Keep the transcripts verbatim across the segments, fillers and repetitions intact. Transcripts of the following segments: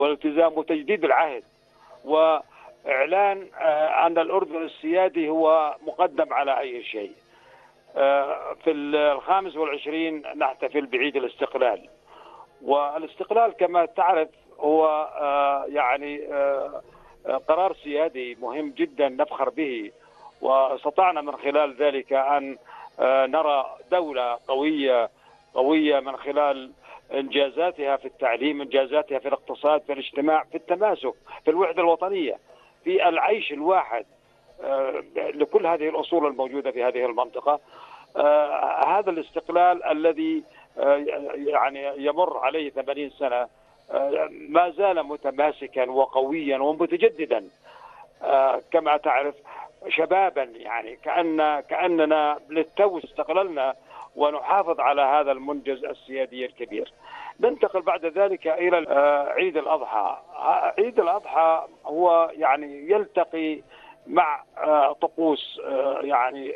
والالتزام وتجديد العهد، وإعلان أن الأردن السيادي هو مقدم على أي شيء. في الخامس والعشرين نحتفل بعيد الاستقلال، والاستقلال كما تعرف هو يعني قرار سيادي مهم جدا نفخر به، واستطعنا من خلال ذلك أن نرى دولة قوية قوية من خلال إنجازاتها في التعليم، إنجازاتها في الاقتصاد، في الاجتماع، في التماسك، في الوحدة الوطنية، في العيش الواحد لكل هذه الأصول الموجودة في هذه المنطقة. هذا الاستقلال الذي يعني يمر عليه ثمانين سنة ما زال متماسكا وقويا ومتجددا. كما تعرف شبابا، يعني كأن كأننا للتو استقللنا ونحافظ على هذا المنجز السيادي الكبير. ننتقل بعد ذلك إلى عيد الأضحى. عيد الأضحى هو يعني يلتقي مع طقوس يعني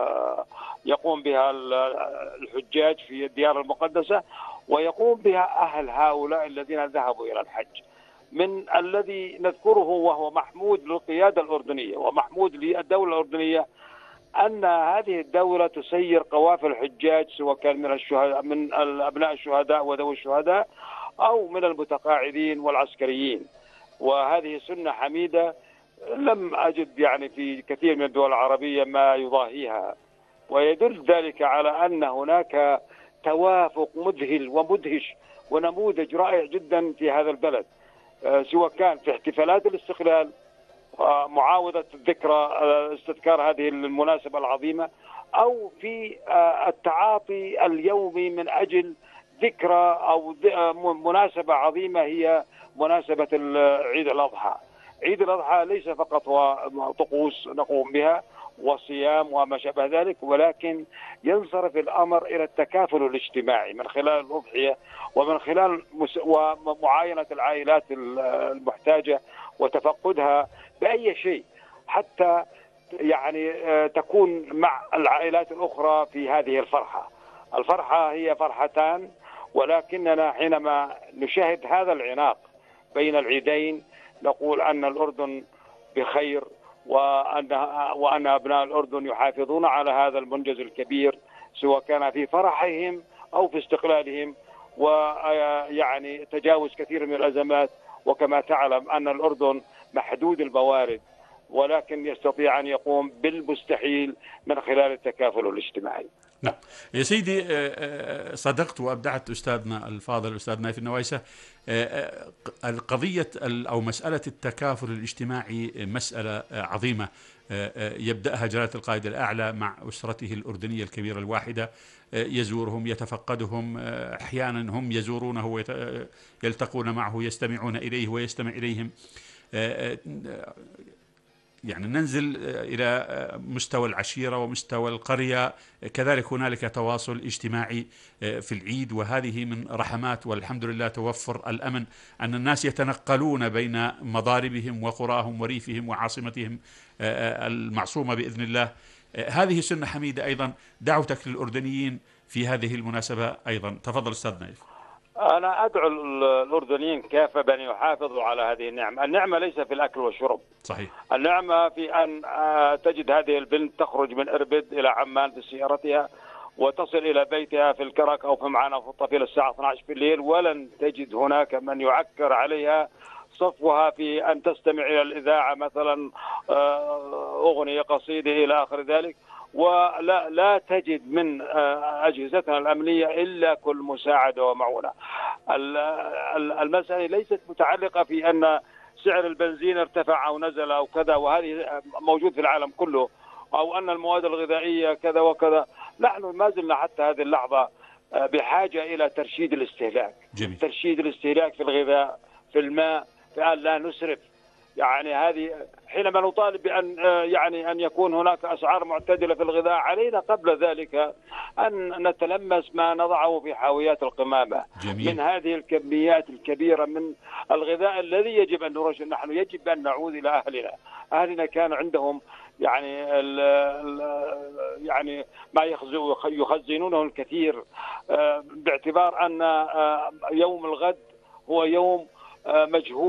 يقوم بها الحجاج في الديار المقدسة، ويقوم بها أهل هؤلاء الذين ذهبوا إلى الحج. من الذي نذكره وهو محمود للقيادة الأردنية ومحمود للدولة الأردنية أن هذه الدولة تسير قوافل الحجاج، سواء كان من الشهداء من أبناء الشهداء وذوي الشهداء أو من المتقاعدين والعسكريين، وهذه سنة حميدة لم أجد يعني في كثير من الدول العربية ما يضاهيها، ويدل ذلك على أن هناك توافق مذهل ومدهش ونموذج رائع جدا في هذا البلد، سواء كان في احتفالات الاستقلال ومعاودة الذكرى استذكار هذه المناسبة العظيمة، أو في التعاطي اليومي من أجل ذكرى أو مناسبة عظيمة هي مناسبة عيد الأضحى. عيد الأضحى ليس فقط هو طقوس نقوم بها وصيام وما شابه ذلك، ولكن ينصرف الأمر إلى التكافل الاجتماعي من خلال الأضحية ومن خلال ومعاينة العائلات المحتاجة وتفقدها بأي شيء حتى يعني تكون مع العائلات الأخرى في هذه الفرحة. الفرحة هي فرحتان، ولكننا حينما نشاهد هذا العناق بين العيدين نقول أن الأردن بخير، وأن وأن أبناء الأردن يحافظون على هذا المنجز الكبير سواء كان في فرحهم أو في استقلالهم، ويعني تجاوز كثير من الأزمات. وكما تعلم أن الأردن محدود الموارد، ولكن يستطيع أن يقوم بالمستحيل من خلال التكافل الاجتماعي. نعم يا سيدي، صدقت وأبدعت أستاذنا الفاضل أستاذ نايف النوايسة. القضية أو مسألة التكافل الاجتماعي مسألة عظيمة يبدأها جلالة القائد الأعلى مع أسرته الأردنية الكبيرة الواحدة، يزورهم يتفقدهم، أحيانا هم يزورونه ويلتقون معه، يستمعون إليه ويستمع إليهم. يعني ننزل إلى مستوى العشيرة ومستوى القرية، كذلك هنالك تواصل اجتماعي في العيد، وهذه من رحمات والحمد لله توفر الأمن أن الناس يتنقلون بين مضاربهم وقراهم وريفهم وعاصمتهم المعصومة بإذن الله. هذه سنة حميدة. أيضا دعوتك للأردنيين في هذه المناسبة أيضا، تفضل أستاذ نايف. أنا أدعو الأردنيين كافة بأن يحافظوا على هذه النعمة. النعمة ليس في الأكل والشرب، صحيح. النعمة في أن تجد هذه البنت تخرج من إربد إلى عمان في سيارتها وتصل إلى بيتها في الكرك أو في معانا في الطفيل الساعة اثنعش في الليل، ولن تجد هناك من يعكر عليها صفوها في أن تستمع إلى الإذاعة مثلا أغنية قصيدة إلى آخر ذلك. ولا لا تجد من أجهزتنا الأمنية إلا كل مساعدة ومعونة. المسألة ليست متعلقة في أن سعر البنزين ارتفع أو نزل أو كذا، وهذه موجود في العالم كله، أو أن المواد الغذائية كذا وكذا. نحن ما زلنا حتى هذه اللحظة بحاجة إلى ترشيد الاستهلاك. جميل. ترشيد الاستهلاك في الغذاء، في الماء، في أن لا نسرف. يعني هذه حينما نطالب بأن يعني أن يكون هناك أسعار معتدلة في الغذاء، علينا قبل ذلك أن نتلمس ما نضعه في حاويات القمامة. جميل. من هذه الكميات الكبيرة من الغذاء الذي يجب أن نرشد. نحن يجب أن نعود إلى أهلنا. أهلنا كان عندهم يعني ال ال يعني ما يخزنونه الكثير، باعتبار أن يوم الغد هو يوم مجهول.